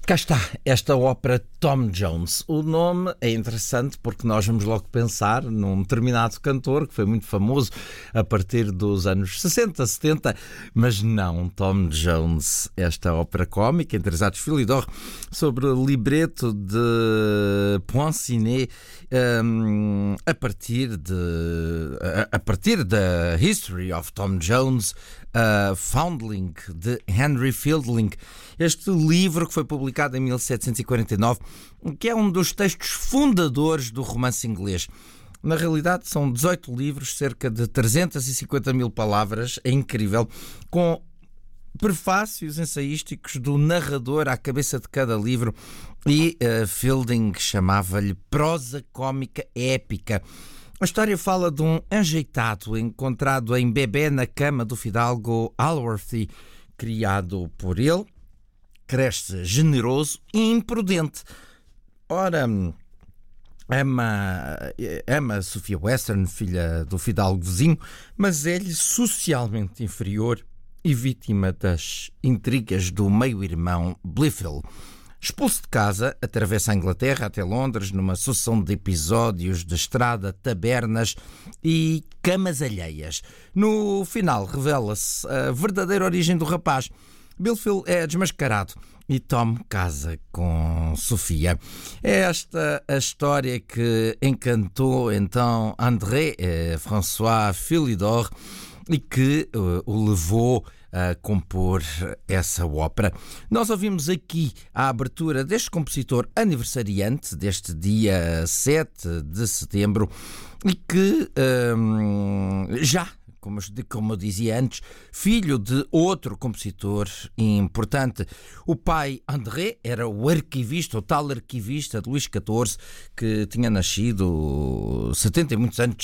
Cá está, esta ópera Tom Jones. O nome é interessante porque nós vamos logo pensar num determinado cantor que foi muito famoso a partir dos anos 60, 70, mas não, Tom Jones. Esta ópera cómica, entre as artes Philidor, sobre o libreto de Poinsinet, a partir da History of Tom Jones, Foundling, de Henry Fielding. Este livro que foi publicado em 1749, que é um dos textos fundadores do romance inglês. Na realidade são 18 livros, cerca de 350 mil palavras, é incrível, com prefácios ensaísticos do narrador à cabeça de cada livro, e Fielding chamava-lhe prosa cómica épica. A história fala de um enjeitado encontrado em bebê na cama do fidalgo Alworthy, criado por ele. Cresce generoso e imprudente. Ora, ama Sophia Western, filha do fidalgo vizinho, mas é-lhe socialmente inferior e vítima das intrigas do meio-irmão Blifil. Expulso de casa, atravessa a Inglaterra até Londres numa sucessão de episódios de estrada, tabernas e camas alheias. No final revela-se a verdadeira origem do rapaz. Blifil é desmascarado e Tom casa com Sofia. É esta a história que encantou então André François Philidor e que o levou a compor essa ópera. Nós ouvimos aqui a abertura deste compositor aniversariante deste dia 7 de setembro e que como eu dizia antes, filho de outro compositor importante. O pai André era o arquivista, o tal arquivista de Luís XIV, que tinha nascido 70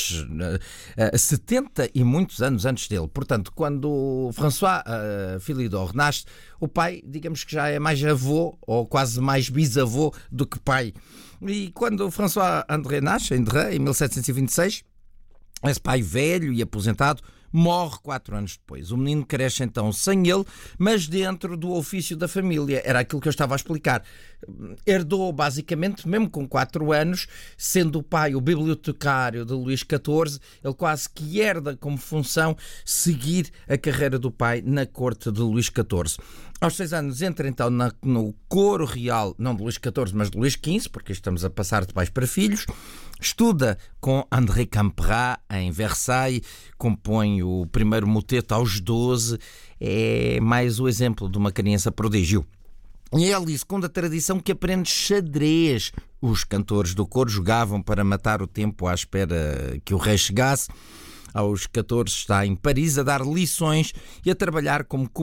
e muitos anos antes dele. Portanto, quando François Philidor nasce, o pai, digamos que já é mais avô, ou quase mais bisavô do que pai. E quando François André nasce, em 1726, esse pai velho e aposentado morre 4 anos depois. O menino cresce então sem ele, mas dentro do ofício da família. Era aquilo que eu estava a explicar. Herdou basicamente, mesmo com 4 anos, sendo o pai o bibliotecário de Luís XIV, ele quase que herda como função seguir a carreira do pai na corte de Luís XIV. Aos 6 anos entra então no coro real, não de Luís XIV, mas de Luís XV, porque estamos a passar de pais para filhos. Estuda com André Camprat em Versailles, compõe o primeiro moteto aos 12, é mais o exemplo de uma criança prodígio. E é ali, segundo a tradição, que aprende xadrez. Os cantores do coro jogavam para matar o tempo à espera que o rei chegasse. Aos 14 está em Paris a dar lições e a trabalhar como